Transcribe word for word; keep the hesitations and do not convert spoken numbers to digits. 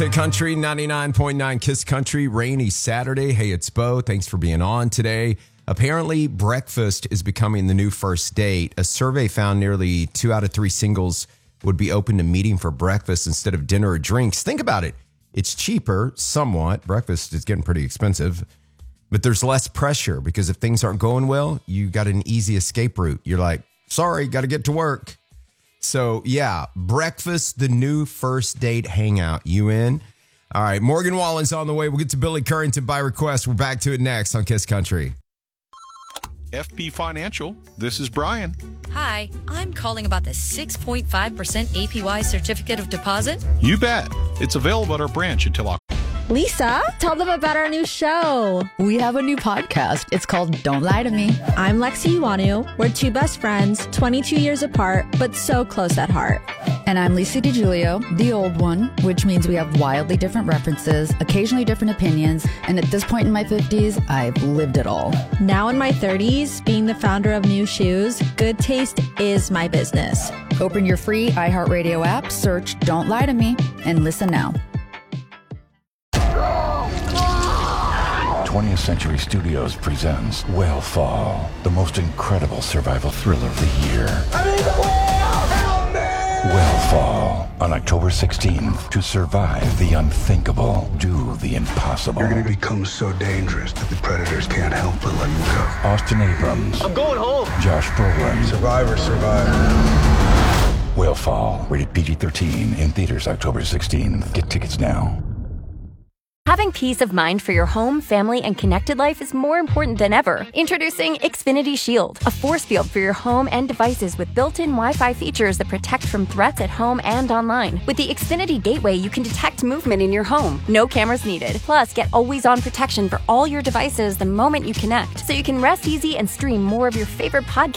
Hit Country ninety-nine point nine Kiss Country, rainy Saturday. Hey, it's Bo. Thanks for being on today. Apparently, breakfast is becoming the new first date. A survey found nearly two out of three singles would be open to meeting for breakfast instead of dinner or drinks. Think about it. It's cheaper, somewhat. Breakfast is getting pretty expensive. But there's less pressure because if things aren't going well, you got an easy escape route. You're like, sorry, got to get to work. So, yeah, breakfast, the new first date hangout. You in? All right, Morgan Wallen's on the way. We'll get to Billy Currington by request. We're back to it next on Kiss Country. F P Financial, this is Brian. Hi, I'm calling about the six point five percent A P Y certificate of deposit. You bet. It's available at our branch until October. Lisa, tell them about our new show. We have a new podcast. It's called Don't Lie to Me. I'm Lexi Iwanu. We're two best friends, twenty-two years apart, but so close at heart. And I'm Lisa DiGiulio, the old one, which means we have wildly different references, occasionally different opinions, and at this point in my fifties, I've lived it all. Now in my thirties, being the founder of New Shoes, good taste is my business. Open your free iHeartRadio app, search Don't Lie to Me, and listen now. twentieth Century Studios presents Whale the most incredible survival thriller of the year. I need the whale! Help me! Whale on October sixteenth. To survive the unthinkable, do the impossible. You're going to become so dangerous that the predators can't help but let you go. Austin Abrams. I'm going home. Josh Brolin. Survivor, survivor. Whale rated P G thirteen in theaters October sixteenth. Get tickets now. Having peace of mind for your home, family, and connected life is more important than ever. Introducing Xfinity Shield, a force field for your home and devices with built-in Wi-Fi features that protect from threats at home and online. With the Xfinity Gateway, you can detect movement in your home. No cameras needed. Plus, get always-on protection for all your devices the moment you connect, so you can rest easy and stream more of your favorite podcasts